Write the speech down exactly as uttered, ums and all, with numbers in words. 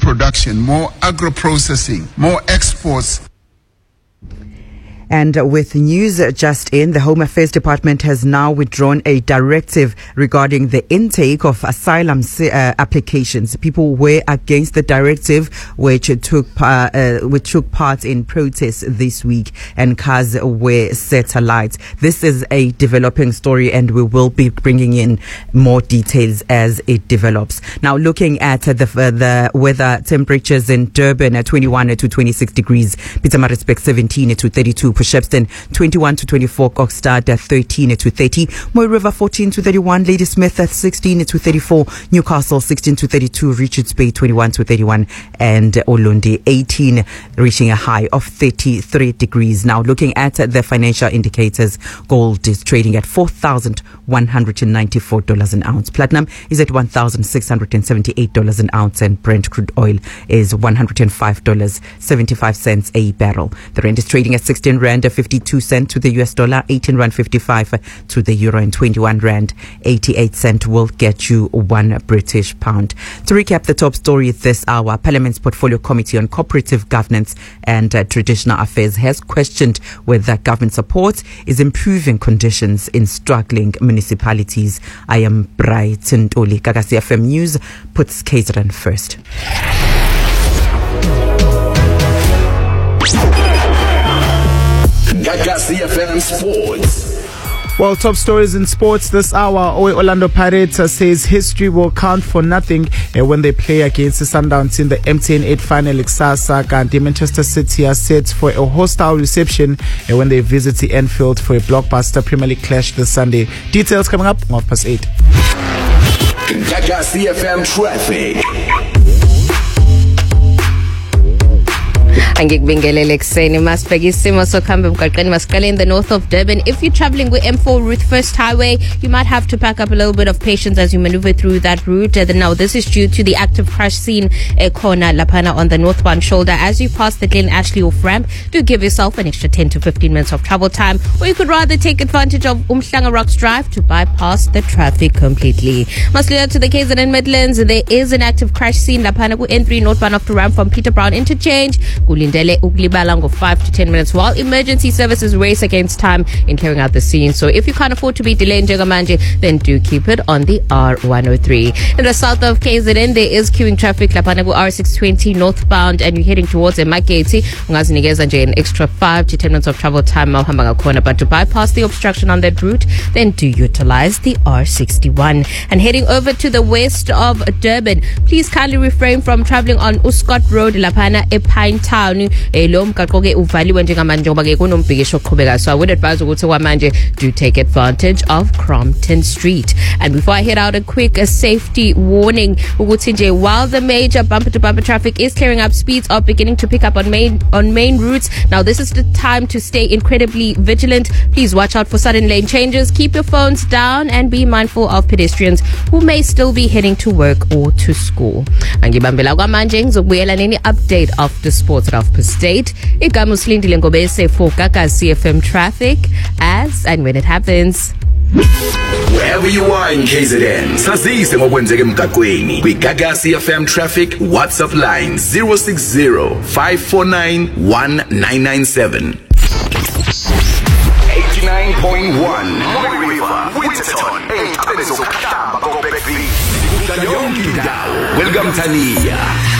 production, more agro-processing, more exports. And with news just in, the Home Affairs Department has now withdrawn a directive regarding the intake of asylum uh, applications. People were against the directive, which took uh, uh, which took part in protests this week, and cars were set alight. This is a developing story, and we will be bringing in more details as it develops. Now, looking at the uh, the weather, temperatures in Durban at twenty-one to twenty-six degrees, Pietermaritzburg seventeen to thirty-two. Shepstone twenty-one to twenty-four, Kokstad at thirteen to thirty, Moy River fourteen to thirty-one, Ladysmith at sixteen to thirty-four, Newcastle sixteen to thirty-two, Richards Bay twenty-one to thirty-one, and Olundi eighteen, reaching a high of thirty-three degrees. Now, looking at the financial indicators, gold is trading at four thousand one hundred ninety-four dollars an ounce. Platinum is at one thousand six hundred seventy-eight dollars an ounce, and Brent crude oil is one hundred five dollars and seventy-five cents a barrel. The rand is trading at sixteen rand fifty-two cents to the U S dollar, eighteen rand fifty-five to the euro, and twenty-one rand eighty-eight cents will get you one British pound. To recap the top story this hour, Parliament's Portfolio Committee on Cooperative Governance and uh, Traditional Affairs has questioned whether government support is improving conditions in struggling municipalities. I am Brighton Oli. Gagasi F M News puts K Z N first. Gagasi F M Sports. Well, top stories in sports this hour. Orlando Pirates says history will count for nothing uh, when they play against the Sundowns in the M T N eight final Ikusasa. And Manchester City are set for a hostile reception uh, when they visit the Anfield for a blockbuster Premier League clash this Sunday. Details coming up half past eight. Gagasi F M traffic. Angikubingelele ekseni masibheka isimo sokuhamba emgwaqeni masiqale in the north of Durban. If you're traveling with M four Ruth First Highway, you might have to pack up a little bit of patience as you maneuver through that route. Uh, now, this is due to the active crash scene uh, corner Lapana on the northbound shoulder. As you pass the Glen Ashley off ramp, do give yourself an extra ten to fifteen minutes of travel time, or you could rather take advantage of Umhlanga Rocks Drive to bypass the traffic completely. Masliya to the K Z N Midlands, there is an active crash scene Lapana ku N three northbound off the ramp from Peter Brown Interchange. Ndele ukulibala of five to ten minutes while emergency services race against time in carrying out the scene. So if you can't afford to be delayed in Jagamanje, then do keep it on the R one oh three. In the south of K Z N, there is queuing traffic Lapanagu R six twenty northbound, and you're heading towards Emaketi. Ungazinikeza nje an extra five to ten minutes of travel time mahamba ngakhona, but to bypass the obstruction on that route, then do utilize the R sixty-one. And heading over to the west of Durban, please kindly refrain from traveling on Uscott Road Lapana e Pine Town. Lo mgaqo ke uvaliwe njengamanje ngoba ke kunombhikisho oqhubekayo, so I would advise ukuthi kwamanje do take advantage of Crompton Street. And before I head out, a quick a safety warning ukuthi nje while the major bumper to bumper traffic is clearing up, speeds are beginning to pick up on main on main routes. Now this is the time to stay incredibly vigilant. Please watch out for sudden lane changes, keep your phones down, and be mindful of pedestrians who may still be heading to work or to school. Angibambela kwamanje ngizokubuyela neni update after sports at half past eight. Igama usilindile ngobese for Gagasi F M traffic as and when it happens. Wherever you are in K Z N, sazise ngokwenzeka emgaqweni. Kwi Gagasi F M traffic WhatsApp line zero six zero five four nine one nine nine seven. eighty-nine point one Moy River, Winterton, eight Welcome Tania.